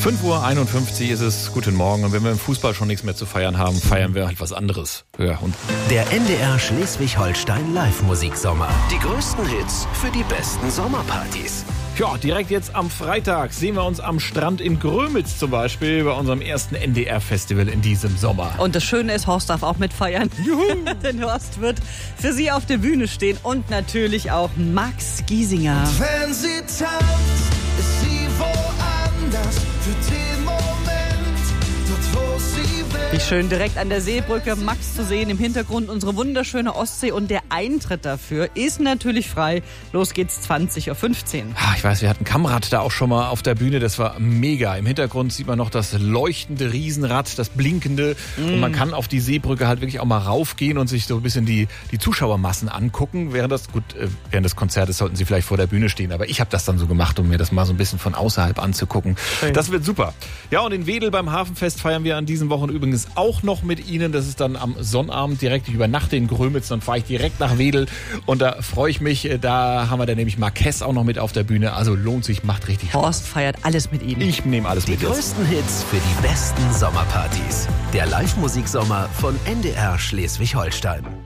5:51 Uhr ist es. Guten Morgen. Und wenn wir im Fußball schon nichts mehr zu feiern haben, feiern wir halt was anderes. Ja, und Der NDR Schleswig-Holstein Live-Musiksommer. Die größten Hits für die besten Sommerpartys. ja, direkt jetzt am Freitag sehen wir uns am Strand in Grömitz zum Beispiel bei unserem ersten NDR-Festival in diesem Sommer. Und das Schöne ist, Horst darf auch mitfeiern. Juhu. Denn Horst wird für Sie auf der Bühne stehen und natürlich auch Max Giesinger. Wenn sie tanzt, ist sie woanders für den Moment, dort wo sie will. Wie schön, direkt an der Seebrücke Max zu sehen, im Hintergrund unsere wunderschöne Ostsee und der Eintritt dafür ist natürlich frei. Los geht's 20:15 Uhr. Ich weiß, wir hatten Kammrad da auch schon mal auf der Bühne, das war mega. Im Hintergrund sieht man noch das leuchtende Riesenrad, das blinkende und man kann auf die Seebrücke halt wirklich auch mal raufgehen und sich so ein bisschen die Zuschauermassen angucken. Während des Konzertes sollten Sie vielleicht vor der Bühne stehen, aber ich habe das dann so gemacht, um mir das mal so ein bisschen von außerhalb anzugucken. Schön. Das wird super. Ja, und in Wedel beim Hafenfest feiern wir an diesen Wochen übrigens auch noch mit Ihnen. Das ist dann am Sonnabend direkt. Ich übernachte in Grömitz, dann fahre ich direkt nach Wedel und da freue ich mich. Da haben wir dann nämlich Marquez auch noch mit auf der Bühne. Also lohnt sich, macht richtig Spaß. Horst feiert alles mit Ihnen. Ich nehme alles Die mit jetzt. größten Hits für die besten Sommerpartys. Der Live-Musiksommer von NDR Schleswig-Holstein.